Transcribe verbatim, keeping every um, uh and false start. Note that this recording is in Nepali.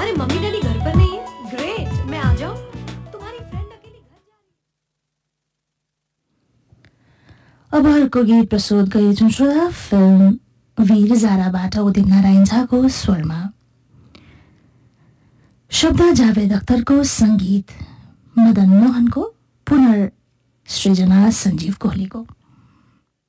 अरे मम्मी डैडी घर पर नहीं है? ग्रेट, मैं आ जाऊं? तुम्हारी फ्रेंड अकेली घर जा रही। अब अर्को गीत प्रस्तुत गरेछौँ श्रोता फिल्म वीर जाराबाट उदित नारायण झाको स्वरमा। शब्द जावेद अख्तरको, सङ्गीत मदन मोहनको, पुनर्सृजना सञ्जीव कोहलीको।